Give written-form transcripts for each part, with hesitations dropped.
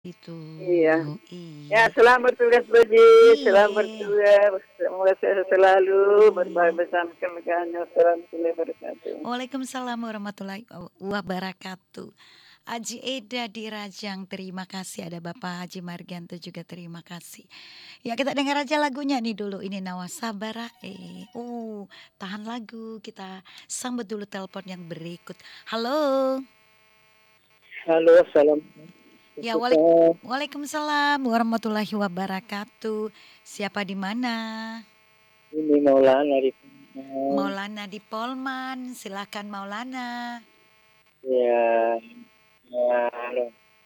Itu, Iya. Ya, iya. selamat tugas Baji, selamat Iye. bertugas, semoga sehat selalu, Iya. bersama keluarganya, warahmatullahi wabarakatuh. Waalaikumsalam warahmatullahi wabarakatuh. Haji Eda di Rajang, terima kasih. Ada Bapak Haji Margianto juga terima kasih. Ya kita dengar aja lagunya nih dulu. Ini Nawa Sabarae. Tahan lagu. Kita sambut dulu telepon yang berikut. Halo. Halo, salam Ya, sejahtera. Waalaikumsalam warahmatullahi wabarakatuh. Siapa di mana? Ini Maulana di Padang. Maulana di Polman. Silakan Maulana. Ya, ya, halo.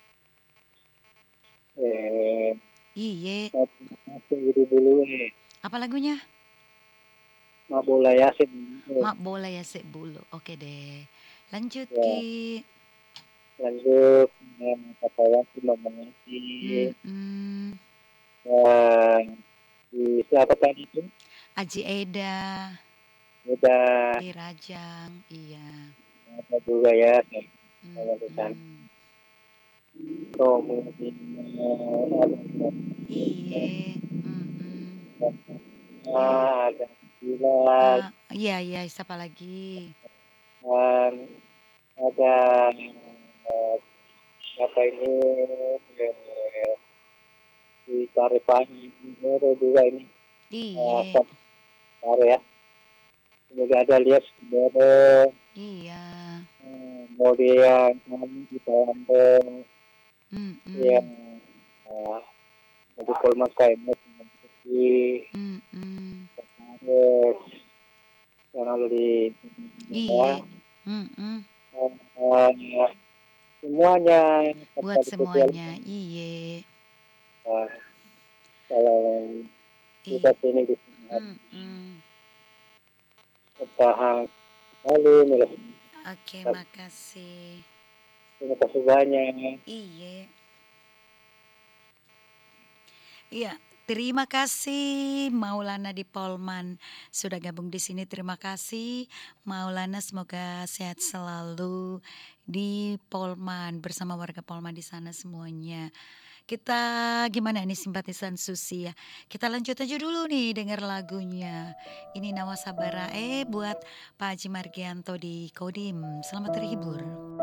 Iye. Masih itu dulu nih, Apa lagunya? Mabola Yasin. Mak bola ya sek bulu. Oke deh. Lanjut Ya, Ki. lanjut dengan kata Yasin Mabola. Mm-mm. Dan di siapa tadi itu? Aji Eda Udah di Rajang. Iya. apa juga ya, saya pesan. Mm-mm. Oh, mungkin Iye. Mm-mm. Iya. ada Bilal, Iya iya. Siapa lagi? dan ada apa ini di Karifani ada juga ini Iye. Sob ya. Juga ada lihat sebenarnya Iya. kemudian kami di Palembang yang Mm-mm. di Polmas kayak di Mm-mm. Harus yang lalu di Iye. ya, Mm-mm. semuanya serta Buat di sosial semuanya. Iye. uh, kalau kita Iya. sini di sini Mm-mm. bertahan lalu milik Oke, makasih. terima kasih banyak. Iya. Iya, terima kasih Maulana di Polman sudah gabung di sini. Terima kasih Maulana, semoga sehat selalu di Polman bersama warga Polman di sana semuanya. Kita gimana nih simpatisan Susi ya? Kita lanjut aja dulu nih denger lagunya. Ini Nawa Sabarae buat Pak Haji Margianto di Kodim. Selamat terhibur.